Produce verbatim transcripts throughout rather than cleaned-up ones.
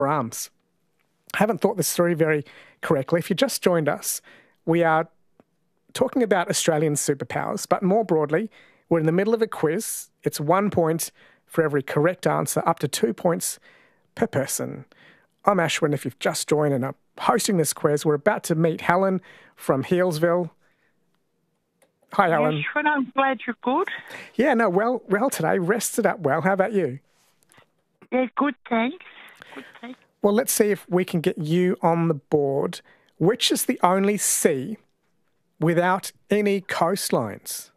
arms. I haven't thought this through very correctly. If you just joined us, we are talking about Australian superpowers, but more broadly, we're in the middle of a quiz. It's one point for every correct answer, up to two points per person. I'm Ashwin, if you've just joined, and I'm hosting this quiz. We're about to meet Helen from Healesville. Hi, Helen. Ashwin, I'm glad you're good. Yeah, no, well, well today. Rested up well. How about you? Yeah, good, thanks. Good, thanks. Well, let's see if we can get you on the board. Which is the only sea without any coastlines?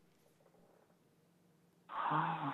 Oh.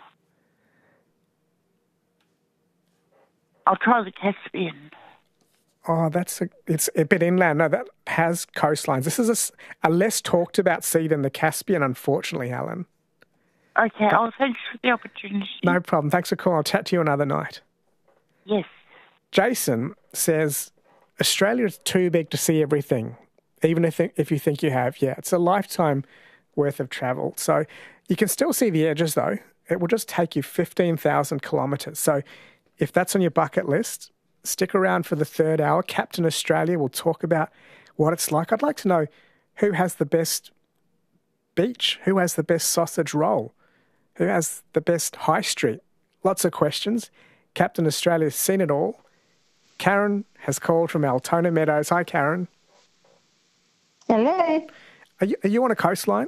I'll try the Caspian. Oh, that's a, it's a bit inland. No, that has coastlines. This is a, a less talked about sea than the Caspian, unfortunately, Helen. Okay, But, oh, thanks for the opportunity. no problem. Thanks for calling. I'll chat to you another night. Yes. Jason says, Australia is too big to see everything, even if, if you think you have. Yeah, it's a lifetime worth of travel. So you can still see the edges, though. It will just take you fifteen thousand kilometres. So if that's on your bucket list, stick around for the third hour. Captain Australia will talk about what it's like. I'd like to know who has the best beach, who has the best sausage roll, who has the best high street. Lots of questions. Captain Australia's seen it all. Karen has called from Altona Meadows. Hi, Karen. Hello. Are you, are you on a coastline?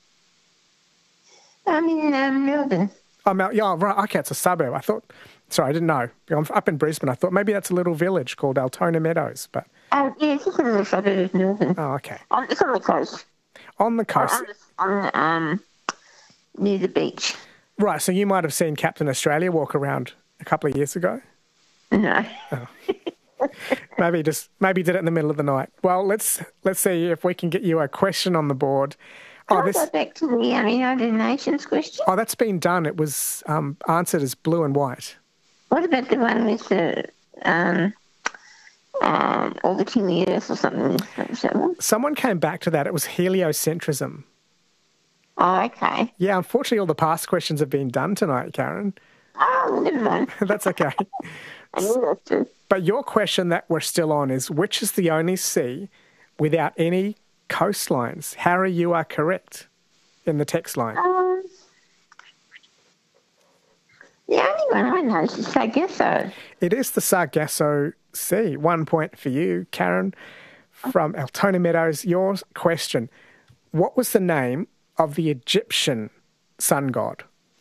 I'm in um, Melbourne. Oh, Mel- yeah, right. Okay, it's a suburb. I thought, sorry, I didn't know. I'm up in Brisbane. I thought maybe that's a little village called Altona Meadows. But Um, yeah, it's just in the suburb of Melbourne. oh, okay. On, it's on the coast. On the coast. On, on, um, near the beach. Right, so you might have seen Captain Australia walk around a couple of years ago. No. Maybe just maybe did it in the middle of the night. Well, let's let's see if we can get you a question on the board. Can Oh, I this. go back to the um, United Nations question? Oh, that's been done. It was um, answered as blue and white. What about the one with the um, um, orbiting the Earth or something? What was that one? Someone came back to that. It was heliocentrism. Oh, okay. Yeah, unfortunately, all the past questions have been done tonight, Karen. Oh, never mind. That's okay. I knew that too. But your question that we're still on is, which is the only sea without any coastlines? Harry, you are correct in the text line. Um, the only one I know is the Sargasso. It is the Sargasso Sea. One point for you, Karen, from Altona Meadows. Your question, what was the name of the Egyptian sun god?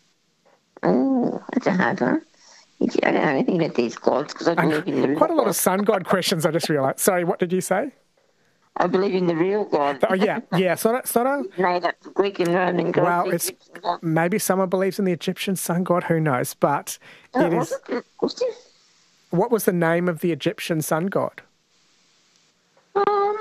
Oh, that's a hard one. I don't know anything about these gods because I believe in the real Quite a lot God. of sun god questions, I just realised. Sorry, what did you say? I believe in the real God. Oh, yeah, yeah. It's not, it's not a... Made up Greek and Roman gods. Well, it's maybe someone believes in the Egyptian sun god, who knows? But it is... Was it? What was the name of the Egyptian sun god? Um,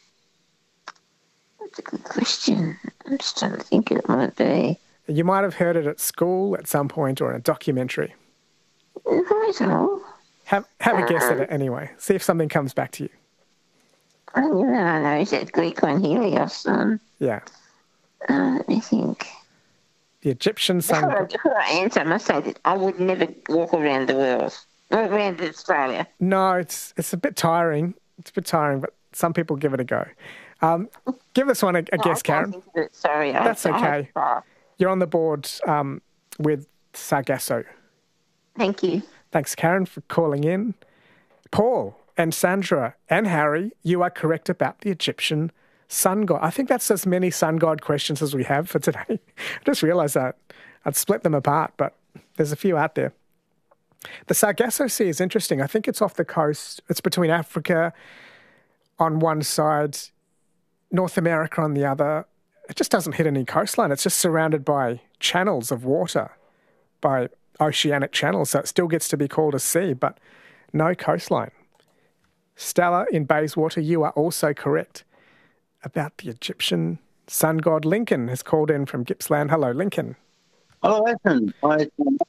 that's a good question. I'm just trying to think who it might be. You might have heard it at school at some point or in a documentary. I don't know. Have, have a guess at it anyway. See if something comes back to you. I don't know. Is that Greek one, Helios? Um, Yeah. uh, let me think. The Egyptian sun Before I, god. before I answer, I must say that I would never walk around the world, not around Australia. No, it's it's a bit tiring. It's a bit tiring, but some people give it a go. Um, give this one a, a No, guess, I can't Karen. think of it. Sorry. That's I, I okay. have- You're on the board um, with Sargasso. Thank you. Thanks, Karen, for calling in. Paul and Sandra and Harry, you are correct about the Egyptian sun god. I think that's as many sun god questions as we have for today. I just realised that. I'd split them apart, but there's a few out there. The Sargasso Sea is interesting. I think it's off the coast. It's between Africa on one side, North America on the other. It just doesn't hit any coastline. It's just surrounded by channels of water, by oceanic channels, so it still gets to be called a sea, but no coastline. Stella in Bayswater, you are also correct about the Egyptian sun god. Lincoln has called in from Gippsland. Hello, Lincoln. Hello, Ethan. I,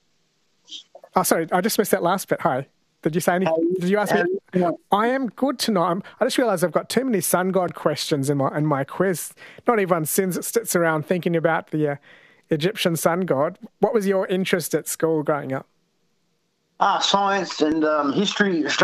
Oh, sorry, I just missed that last bit. Hi. Did you say anything? Did you ask me? um, I am good tonight. I'm, I just realised I've got too many sun god questions in my in my quiz. Not everyone sits, sits around thinking about the uh, Egyptian sun god. What was your interest at school growing up? Ah, science and um, history.